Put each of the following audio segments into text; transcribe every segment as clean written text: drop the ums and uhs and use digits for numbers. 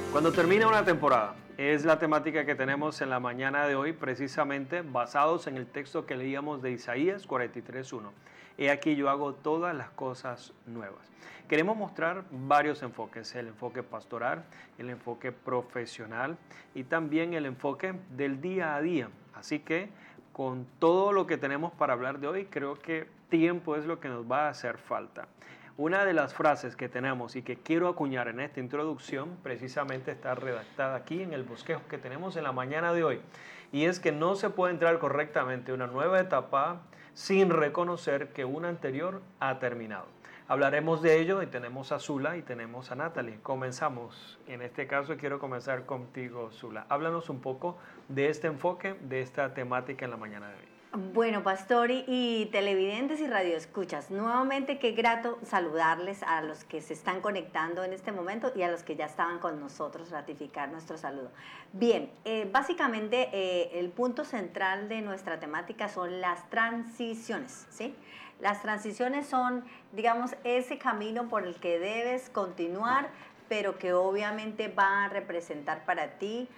Cuando termina una temporada, es la temática que tenemos en la mañana de hoy, precisamente basados en el texto que leíamos de Isaías 43:1. He aquí yo hago todas las cosas nuevas. Queremos mostrar varios enfoques, el enfoque pastoral, el enfoque profesional y también el enfoque del día a día. Así que con todo lo que tenemos para hablar de hoy, creo que tiempo es lo que nos va a hacer falta. Una de las frases que tenemos y que quiero acuñar en esta introducción precisamente está redactada aquí en el bosquejo que tenemos en la mañana de hoy. Y es que no se puede entrar correctamente a una nueva etapa sin reconocer que una anterior ha terminado. Hablaremos de ello y tenemos a Zula y tenemos a Natalie. Comenzamos. En este caso quiero comenzar contigo, Zula. Háblanos un poco de este enfoque, de esta temática en la mañana de hoy. Bueno, Pastori y televidentes y radioescuchas, nuevamente qué grato saludarles a los que se están conectando en este momento y a los que ya estaban con nosotros, ratificar nuestro saludo. Bien, básicamente el punto central de nuestra temática son las transiciones, ¿sí? Las transiciones son, digamos, ese camino por el que debes continuar, pero que obviamente va a representar para ti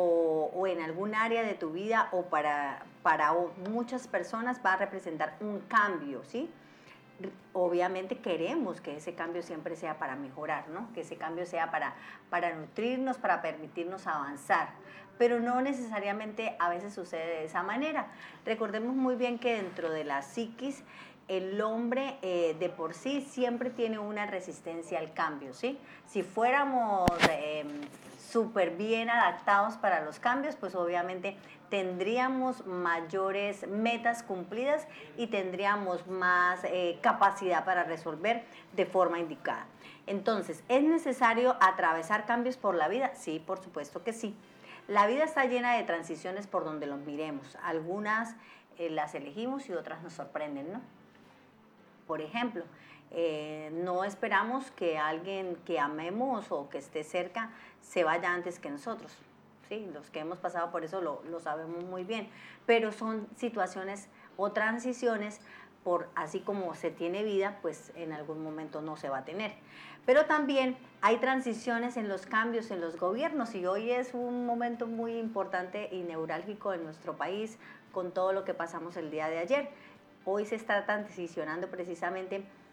o en algún área de tu vida o para muchas personas va a representar un cambio, ¿sí? Obviamente queremos que ese cambio siempre sea para mejorar, ¿no? Que ese cambio sea para nutrirnos, para permitirnos avanzar, pero no necesariamente a veces sucede de esa manera. Recordemos muy bien que dentro de la psiquis, el hombre de por sí siempre tiene una resistencia al cambio, ¿sí? Si fuéramos súper bien adaptados para los cambios, pues obviamente tendríamos mayores metas cumplidas y tendríamos más capacidad para resolver de forma indicada. Entonces, ¿es necesario atravesar cambios por la vida? Sí, por supuesto que sí. La vida está llena de transiciones por donde los miremos. Algunas las elegimos y otras nos sorprenden, ¿no? Por ejemplo, no esperamos que alguien que amemos o que esté cerca se vaya antes que nosotros. Sí, los que hemos pasado por eso lo sabemos muy bien, pero son situaciones o transiciones por así como se tiene vida, pues en algún momento no se va a tener. Pero también hay transiciones en los cambios en los gobiernos y hoy es un momento muy importante y neurálgico en nuestro país con todo lo que pasamos el día de ayer. Hoy se está transicionando precisamente